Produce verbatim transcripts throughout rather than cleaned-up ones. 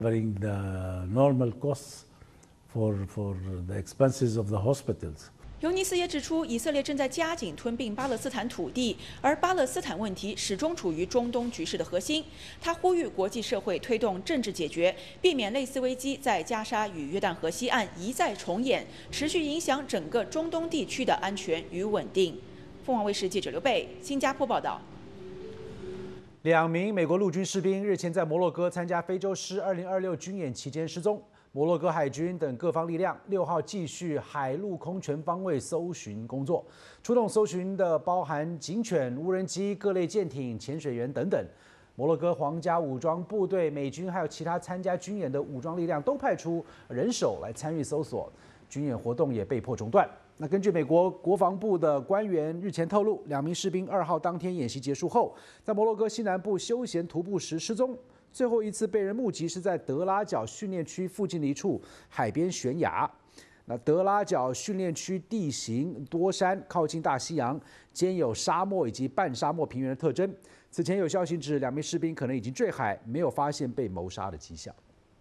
covering the normal costs for for the expenses of the hospitals. 尤尼斯也指出，以色列正在加紧吞并巴勒斯坦土地，而巴勒斯坦问题始终处于中东局势的核心。他呼吁国际社会推动政治解决，避免类似危机在加沙与约旦河西岸一再重演，持续影响整个中东地区的安全与稳定。凤凰卫视记者刘贝，新加坡报道。 两名美国陆军士兵日前在摩洛哥参加非洲狮二零二六军演期间失踪。 摩洛哥海军等各方力量六号继续海陆空全方位搜寻工作，出动搜寻的包含警犬、无人机、各类舰艇、潜水员等等。摩洛哥皇家武装部队、美军还有其他参加军演的武装力量都派出人手来参与搜索，军演活动也被迫中断。那根据美国国防部的官员日前透露，两名士兵二号当天演习结束后，在摩洛哥西南部休闲徒步时失踪。 最后一次被人目击是在德拉角训练区附近的一处海边悬崖。那德拉角训练区地形多山，靠近大西洋，兼有沙漠以及半沙漠平原的特征。此前有消息指，两名士兵可能已经坠海，没有发现被谋杀的迹象。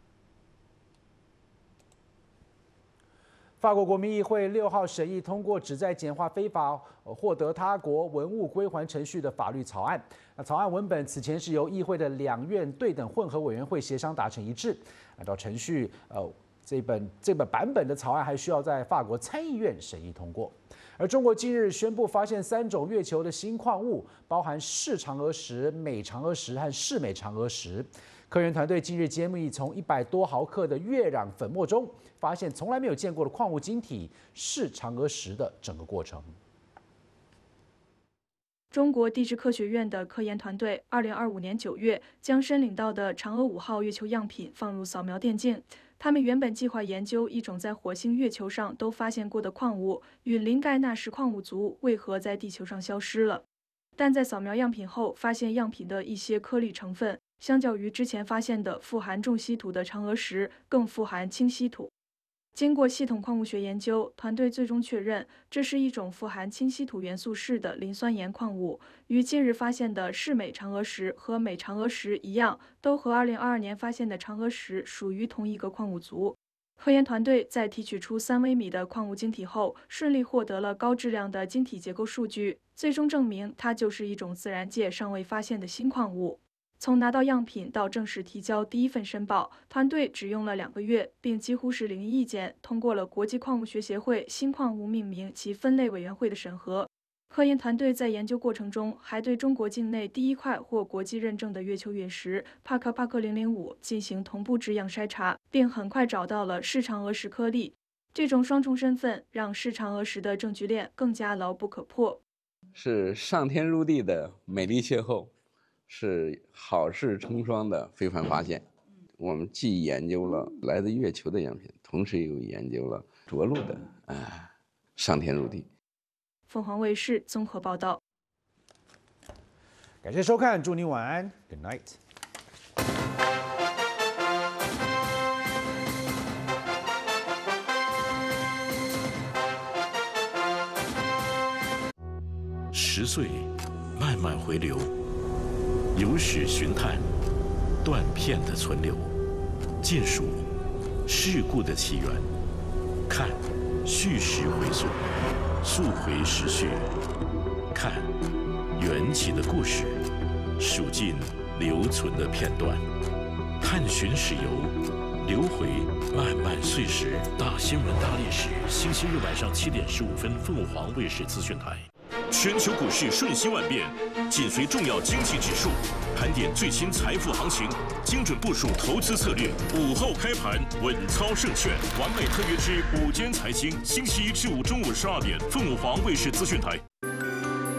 法国国民议会六号审议通过旨在简化非法获得他国文物归还程序的法律草案。那草案文本此前是由议会的两院对等混合委员会协商达成一致。按照程序，呃，这本这本版本的草案还需要在法国参议院审议通过。而中国近日宣布发现三种月球的新矿物，包含视嫦娥石、镁嫦娥石和视镁嫦娥石。 科研团队近日揭秘，从一百多毫克的月壤粉末中，发现从来没有见过的矿物晶体视嫦娥石的整个过程。 中国地质科学院的科研团队，二零二五年九月将申领到的嫦娥五号月球样品放入扫描电镜。他们原本计划研究一种在火星、月球上都发现过的矿物——陨磷钙钠石矿物族为何在地球上消失了。但在扫描样品后，发现样品的一些颗粒成分。 相较于之前发现的富含重稀土的嫦娥石，更富含轻稀土。经过系统矿物学研究，团队最终确认这是一种富含轻稀土元素铯的磷酸盐矿物，与近日发现的视镁嫦娥石和镁嫦娥石一样，都和二零二二年发现的嫦娥石属于同一个矿物族。科研团队在提取出三微米的矿物晶体后，顺利获得了高质量的晶体结构数据，最终证明它就是一种自然界尚未发现的新矿物。 从拿到样品到正式提交第一份申报，团队只用了两个月，并几乎是零意见通过了国际矿物学协会新矿物命名及分类委员会的审核。科研团队在研究过程中，还对中国境内第一块获国际认证的月球陨石帕克帕克零零五进行同步质样筛查，并很快找到了视嫦娥石颗粒。这种双重身份让视嫦娥石的证据链更加牢不可破。 是上天入地的美丽邂逅。 是好事成双的非凡发现。我们既研究了来自月球的样品，同时又研究了着陆的啊、呃、上天入地。 凤凰卫视综合报道。 感谢收看，祝你晚安 ，Good night。 十岁，慢慢回流。 有史寻探，断片的存留，见数事故的起源，看叙事回溯，溯回时序，看缘起的故事，数尽留存的片段，探寻史游，流回漫漫岁时。大新闻大历史，星期日晚上七点十五分，凤凰卫视资讯台。 全球股市瞬息万变，紧随重要经济指数，盘点最新财富行情，精准部署投资策略。午后开盘，稳操胜券。完美特约之午间财经，星期一至五中午十二点，凤凰卫视资讯台。